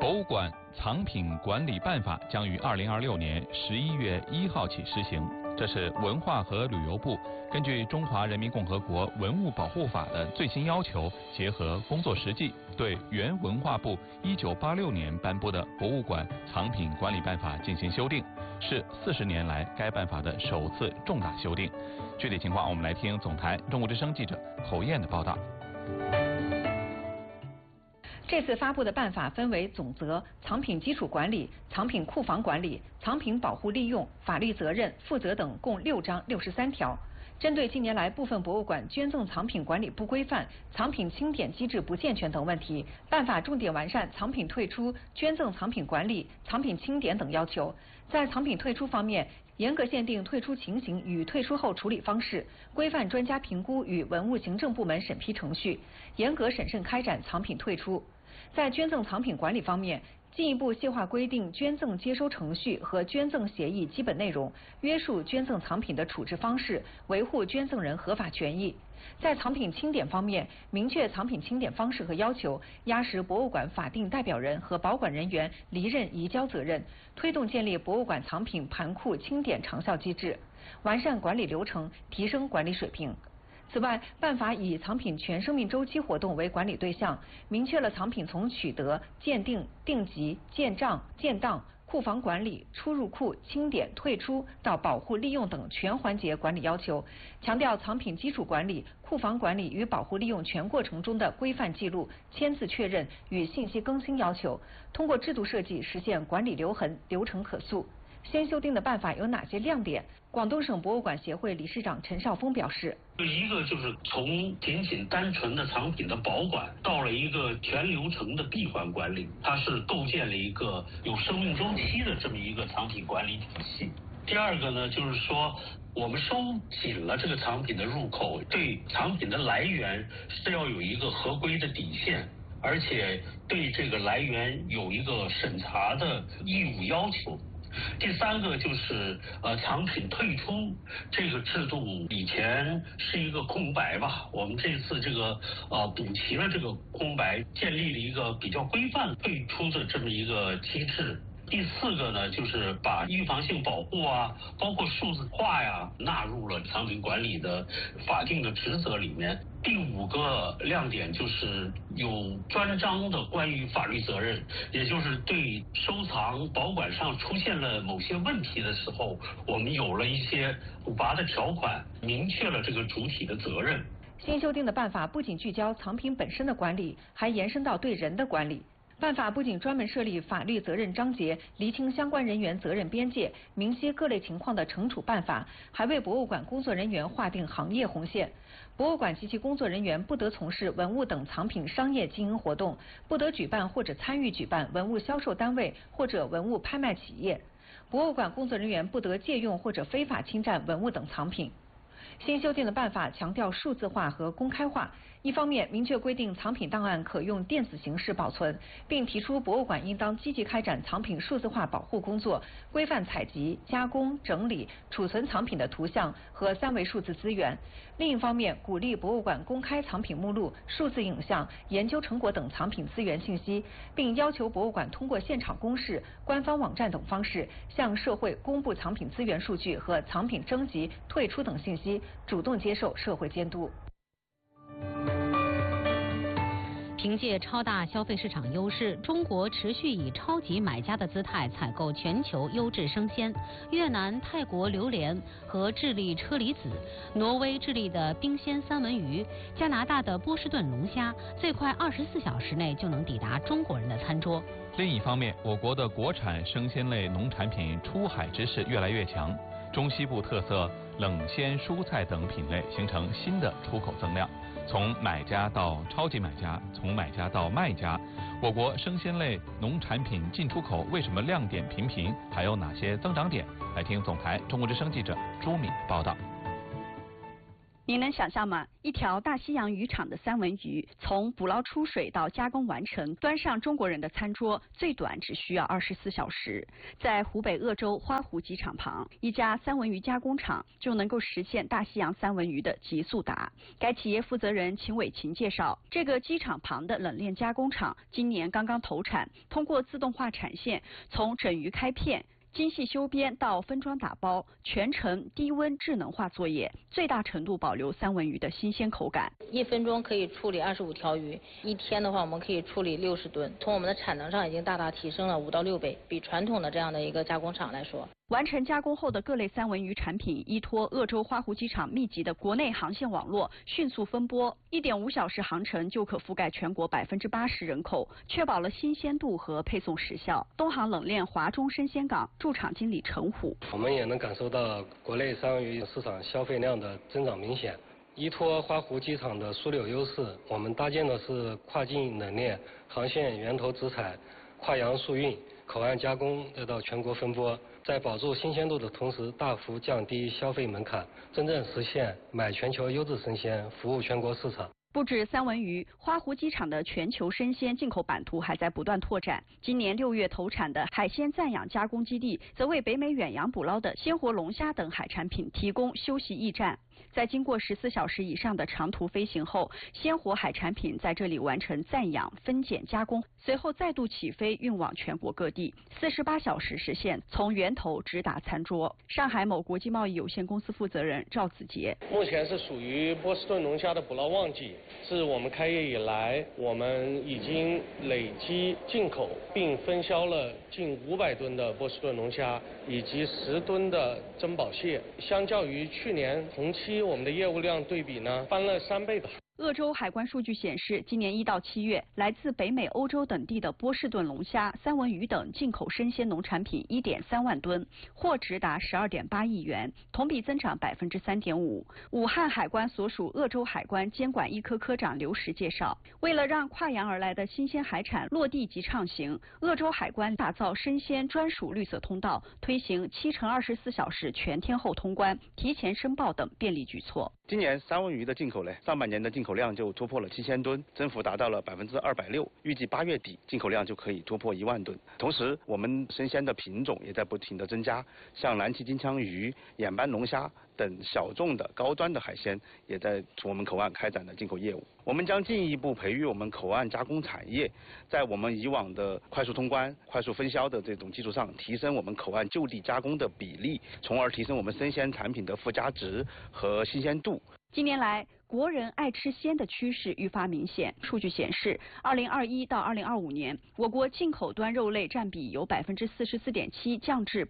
博物馆藏品管理办法将于2026年11月1号起施行。这是文化和旅游部根据《中华人民共和国文物保护法》的最新要求，结合工作实际，对原文化部1986年颁布的《博物馆藏品管理办法》进行修订，是40年来该办法的首次重大修订。具体情况，我们来听总台中国之声记者侯燕的报道。 这次发布的办法分为总则、藏品基础管理、藏品库房管理、藏品保护利用、法律责任、负责等共6章63条。针对近年来部分博物馆捐赠藏品管理不规范、藏品清点机制不健全等问题，办法重点完善藏品退出、捐赠藏品管理、藏品清点等要求。在藏品退出方面，严格限定退出情形与退出后处理方式，规范专家评估与文物行政部门审批程序，严格审慎开展藏品退出。在捐赠藏品管理方面，进一步细化规定捐赠接收程序和捐赠协议基本内容，约束捐赠藏品的处置方式，维护捐赠人合法权益。在藏品清点方面，明确藏品清点方式和要求，压实博物馆法定代表人和保管人员离任移交责任，推动建立博物馆藏品盘库清点长效机制，完善管理流程，提升管理水平。此外，办法以藏品全生命周期活动为管理对象，明确了藏品从取得、鉴定、定级、建账、建档、库房管理、出入库、清点、退出到保护利用等全环节管理要求，强调藏品基础管理、库房管理与保护利用全过程中的规范记录、签字确认与信息更新要求，通过制度设计实现管理留痕、流程可溯。新修订的办法有哪些亮点？广东省博物馆协会理事长陈少峰表示， 一个就是从仅仅单纯的藏品的保管，到了一个全流程的闭环管理，它是构建了一个有生命周期的这么一个藏品管理体系。第二个呢，就是说我们收紧了这个藏品的入口，对藏品的来源是要有一个合规的底线，而且对这个来源有一个审查的义务要求。第三个就是藏品退出这个制度以前是一个空白吧，我们这次这个补齐了这个空白，建立了一个比较规范退出的这么一个机制。第四个呢，就是把预防性保护啊，包括数字化呀，纳入了藏品管理的法定的职责里面。第5个亮点就是有专章的关于法律责任，也就是对收藏保管上出现了某些问题的时候，我们有了一些处罚的条款，明确了这个主体的责任。 新修订的办法不仅聚焦藏品本身的管理，还延伸到对人的管理。办法不仅专门设立法律责任章节，厘清相关人员责任边界，明晰各类情况的惩处办法，还为博物馆工作人员划定行业红线。博物馆及其工作人员不得从事文物等藏品商业经营活动，不得举办或者参与举办文物销售单位或者文物拍卖企业。博物馆工作人员不得借用或者非法侵占文物等藏品。新修订的办法强调数字化和公开化，一方面明确规定藏品档案可用电子形式保存，并提出博物馆应当积极开展藏品数字化保护工作，规范采集、加工、整理、储存藏品的图像和3维数字资源；另一方面，鼓励博物馆公开藏品目录、数字影像、研究成果等藏品资源信息，并要求博物馆通过现场公示、官方网站等方式，向社会公布藏品资源数据和藏品征集、退出等信息，主动接受社会监督。 凭借超大消费市场优势，中国持续以超级买家的姿态采购全球优质生鲜。越南、泰国榴莲和智利车厘子，挪威、智利的冰鲜三文鱼，加拿大的波士顿龙虾，最快24小时内就能抵达中国人的餐桌。 另一方面，我国的国产生鲜类农产品出海之势越来越强，中西部特色冷鲜蔬菜等品类形成新的出口增量。从买家到超级买家，从买家到卖家，我国生鲜类农产品进出口为什么亮点频频？还有哪些增长点？来听总台中国之声记者朱敏报道。 您能想象吗？一条大西洋渔场的三文鱼，从捕捞出水到加工完成，端上中国人的餐桌，最短只需要24小时。在湖北鄂州花湖机场旁，一家三文鱼加工厂就能够实现大西洋三文鱼的极速达。该企业负责人秦伟琴介绍，这个机场旁的冷链加工厂今年刚刚投产，通过自动化产线，从整鱼开片、精细修边到分装打包，全程低温智能化作业，最大程度保留三文鱼的新鲜口感。 1分钟可以处理25条鱼，一天的话我们可以处理60吨，从我们的产能上已经大大提升了5到6倍，比传统的这样的一个加工厂来说。 完成加工后的各类三文鱼产品，依托鄂州花湖机场密集的国内航线网络，迅速分拨，1.5小时航程就可覆盖全国80%人口，确保了新鲜度和配送时效。东航冷链华中生鲜港驻厂经理陈虎： 我们也能感受到国内三文鱼市场消费量的增长明显。依托花湖机场的枢纽优势，我们搭建的是跨境冷链、航线源头直采、跨洋速运、口岸加工，再到全国分拨，在保住新鲜度的同时，大幅降低消费门槛，真正实现买全球优质生鲜，服务全国市场。 不止三文鱼，花湖机场的全球生鲜进口版图还在不断拓展。今年6月投产的海鲜暂养加工基地，则为北美远洋捕捞的鲜活龙虾等海产品提供休息驿站。在经过14小时以上的长途飞行后，鲜活海产品在这里完成暂养、分拣、加工，随后再度起飞运往全国各地，48小时实现从源头直达餐桌。上海某国际贸易有限公司负责人赵子杰： 目前是属于波士顿龙虾的捕捞旺季，自我们开业以来，我们已经累计进口并分销了近500吨的波士顿龙虾，以及10吨的珍宝蟹。相较于去年同期，我们的业务量对比呢，翻了3倍吧。 鄂州海关数据显示，今年1到7月，来自北美、欧洲等地的波士顿龙虾、三文鱼等进口生鲜农产品1.3万吨，货值达12.8亿元，同比增长3.5%。武汉海关所属鄂州海关监管一科科长刘石介绍，为了让跨洋而来的新鲜海产落地即畅行，鄂州海关打造生鲜专属绿色通道，推行7×24小时全天候通关、提前申报等便利举措。 今年三文鱼的进口呢，上半年的进口量就突破了7000吨，增幅达到了260%，预计8月底进口量就可以突破1万吨。同时，我们生鲜的品种也在不停的增加，像蓝鳍金枪鱼、眼斑龙虾等小众的高端的海鲜也在我们口岸开展的进口业务。我们将进一步培育我们口岸加工产业，在我们以往的快速通关、快速分销的这种基础上，提升我们口岸就地加工的比例，从而提升我们生鲜产品的附加值和新鲜度。 近年来，国人爱吃鲜的趋势愈发明显。数据显示，2021到2025年，我国进口端肉类占比由44.7%降至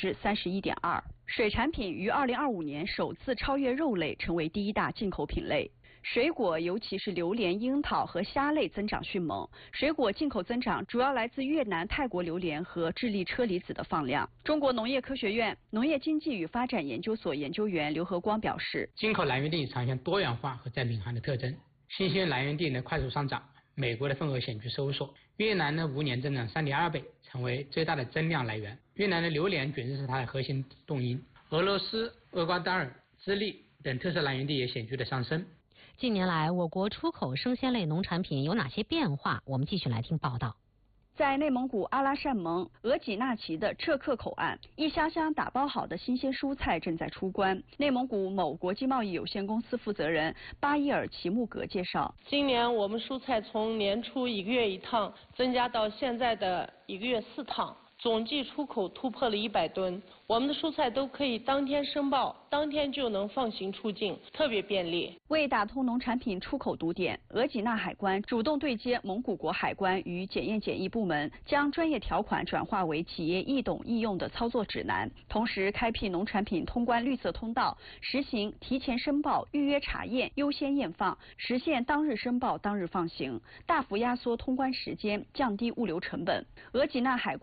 31.2%。水产品于2025年首次超越肉类，成为第1大进口品类。水果，尤其是榴莲、樱桃和虾类增长迅猛。水果进口增长主要来自越南、泰国榴莲和智利车厘子的放量。中国农业科学院农业经济与发展研究所研究员刘和光表示， 进口来源地呈现多元化和在领航的特征，新鲜来源地呢快速上涨，美国的份额显著收缩，越南呢5年增长3.2倍，成为最大的增量来源。越南的榴莲卷直是它的核心动因，俄罗斯、厄瓜多尔、智利等特色来源地也显著的上升。 近年来，我国出口生鲜类农产品有哪些变化？我们继续来听报道。 在内蒙古阿拉善盟额济纳旗的浙克口岸，一箱箱打包好的新鲜蔬菜正在出关。内蒙古某国际贸易有限公司负责人巴伊尔齐木格介绍， 今年我们蔬菜从年初1个月1趟增加到现在的1个月4趟，总计出口突破了100吨。我们的蔬菜都可以当天申报，当天就能放行出境，特别便利。 为打通农产品出口堵点，额济纳海关主动对接蒙古国海关与检验检疫部门，将专业条款转化为企业易懂易用的操作指南，同时开辟农产品通关绿色通道，实行提前申报、预约查验、优先验放，实现当日申报当日放行，大幅压缩通关时间，降低物流成本。额济纳海关稽查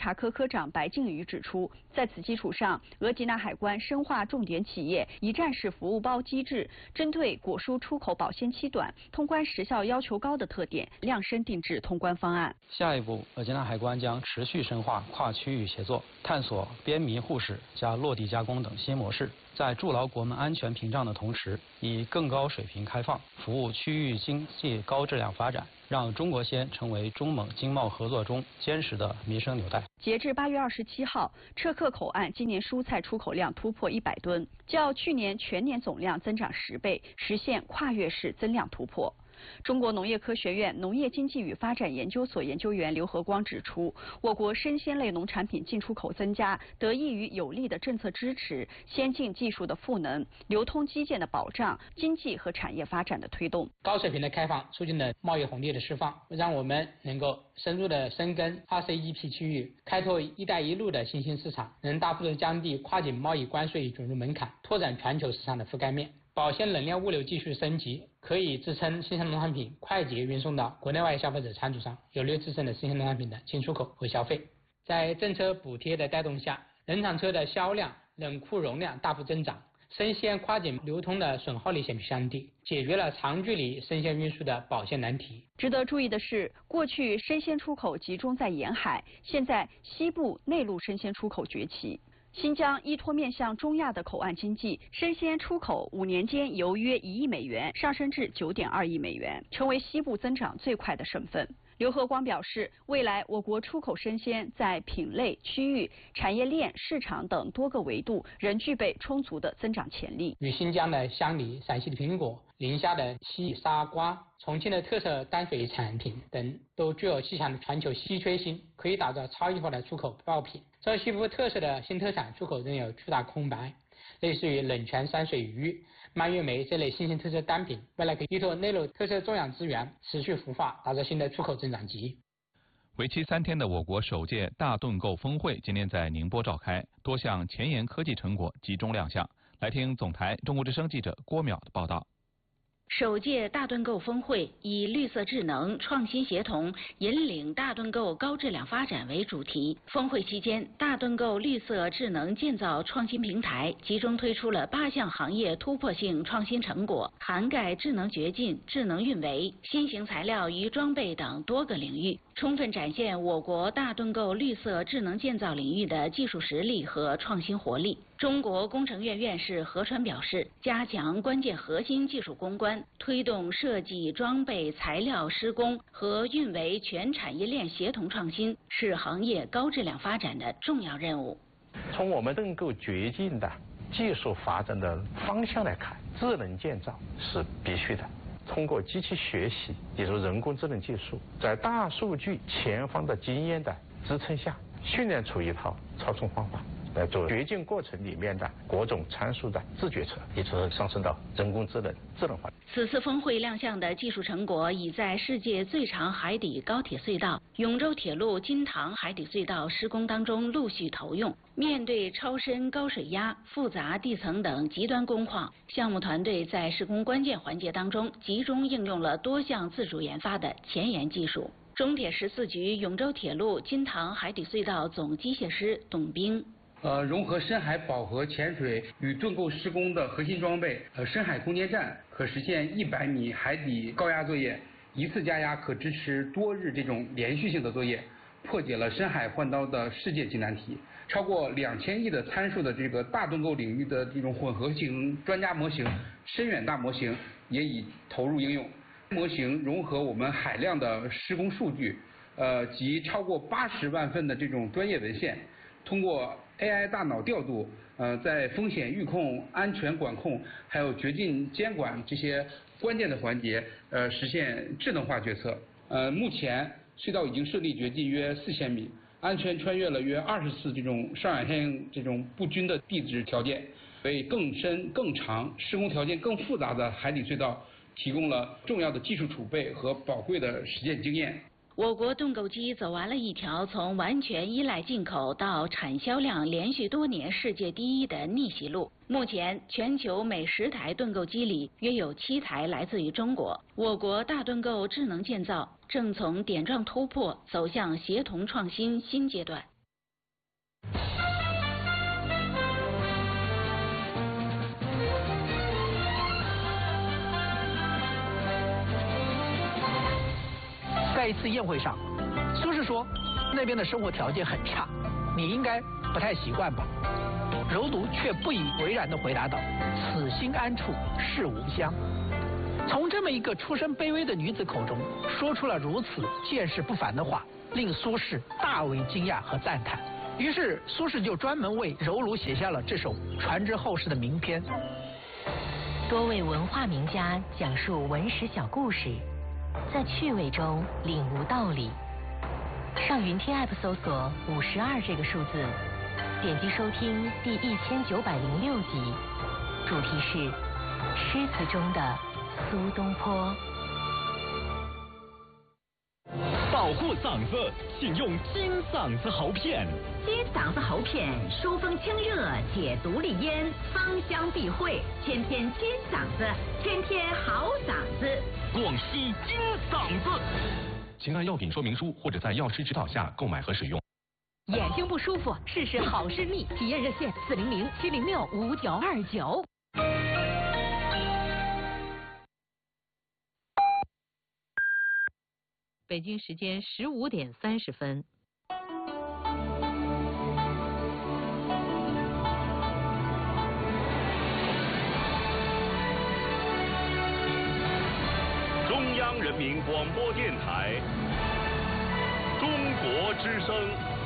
察科科长白敬宇指出，在此基础上，额济纳海关深化重点企业一站式服务包机制，针对果蔬出口保鲜期短、通关时效要求高的特点，量身定制通关方案。 下一步，额济纳海关将持续深化跨区域协作，探索边迷互市加落地加工等新模式，在筑牢国门安全屏障的同时，以更高水平开放服务区域经济高质量发展，让中国鲜成为中蒙经贸合作中坚实的民生纽带。 截至8月27号，撤客口岸今年蔬菜出口量突破100吨，较去年全年总量增长10倍，实现跨越式增量突破。中国农业科学院农业经济与发展研究所研究员刘和光指出，我国生鲜类农产品进出口增加，得益于有力的政策支持、先进技术的赋能、流通基建的保障、经济和产业发展的推动。 高水平的开放促进了贸易红利的释放，让我们能够深入的深耕RCEP区域，开拓“一带一路”的新兴市场，能大幅度降低跨境贸易关税准入门槛，拓展全球市场的覆盖面。保鲜冷链物流技术升级，可以支撑新鲜农产品快捷运送到国内外消费者餐桌上，有力支撑了新鲜农产品的进出口和消费。在政策补贴的带动下，冷藏车的销量、冷库容量大幅增长，生鲜跨境流通的损耗率显著降低，解决了长距离生鲜运输的保鲜难题。 值得注意的是，过去生鲜出口集中在沿海，现在西部内陆生鲜出口崛起。新疆依托面向中亚的口岸经济，生鲜出口5年间由约1亿美元上升至9.2亿美元，成为西部增长最快的省份。刘和光表示，未来我国出口生鲜在品类、区域、产业链、市场等多个维度仍具备充足的增长潜力。 与新疆的香梨、陕西的苹果、宁夏的西沙瓜、重庆的特色淡水产品等，都具有细强的全球稀缺性，可以打造超异化的出口爆品。这西部特色的新特产出口仍有巨大空白，类似于冷泉山水鱼、蔓越莓这类新型特色单品，未来可以依托内陆特色种养资源，持续孵化，打造新的出口增长极。 为期3天的我国首届大盾构峰会今天在宁波召开，多项前沿科技成果集中亮相。来听总台中国之声记者郭淼的报道。 首届大盾构峰会以绿色智能、创新协同，引领大盾构高质量发展为主题。峰会期间，大盾构绿色智能建造创新平台集中推出了8项行业突破性创新成果，涵盖智能掘进、智能运维、新型材料与装备等多个领域，充分展现我国大盾构绿色智能建造领域的技术实力和创新活力。中国工程院院士何川表示，加强关键核心技术攻关，推动设计、装备、材料、施工和运维全产业链协同创新，是行业高质量发展的重要任务。 从我们盾构掘进的技术发展的方向来看，智能建造是必须的。通过机器学习，也就是人工智能技术，在大数据前方的经验的支撑下，训练出一套超充方法，来做掘进过程里面的各种参数的自决策，也就是上升到人工智能智能化。 此次峰会亮相的技术成果已在世界最长海底高铁隧道永州铁路金塘海底隧道施工当中陆续投用。面对超深高水压、复杂地层等极端工况，项目团队在施工关键环节当中集中应用了多项自主研发的前沿技术。中铁14局永州铁路金塘海底隧道总机械师董兵。 融合深海饱和潜水与盾构施工的核心装备，深海空间站可实现100米海底高压作业，一次加压可支持多日这种连续性的作业，破解了深海换刀的世界级难题。超过2000亿的参数的这个大盾构领域的这种混合型专家模型、深远大模型也已投入应用。模型融合我们海量的施工数据，及超过80万份的这种专业文献，通过 AI 大脑调度，在风险预控、安全管控，还有掘进监管这些关键的环节，实现智能化决策。目前隧道已经顺利掘进约4000米，安全穿越了约20次这种上海线这种不均的地质条件，为更深、更长、施工条件更复杂的海底隧道提供了重要的技术储备和宝贵的实践经验。 我国盾构机走完了一条从完全依赖进口到产销量连续多年世界第一的逆袭路。目前，全球每10台盾构机里约有7台来自于中国。我国大盾构智能建造正从点状突破走向协同创新新阶段。 一次宴会上，苏轼说，那边的生活条件很差，你应该不太习惯吧？柔奴却不以为然地回答道：“此心安处是吾乡。”从这么一个出身卑微的女子口中说出了如此见识不凡的话，令苏轼大为惊讶和赞叹。于是苏轼就专门为柔奴写下了这首传之后世的名篇。 多位文化名家讲述文史小故事，在趣味中领悟道理。上云听 App 搜索52这个数字，点击收听第1906集，主题是诗词中的苏东坡。 保护嗓子，请用金嗓子喉片。 金嗓子喉片，疏风清热，解毒利咽，芳香避秽，天天金嗓子，天天好嗓子。 广西金嗓子。 请看药品说明书或者在药师指导下购买和使用。 眼睛不舒服，试试好视力，体验热线400-706-5929。 北京时间15点30分。 中央人民广播电台，中国之声。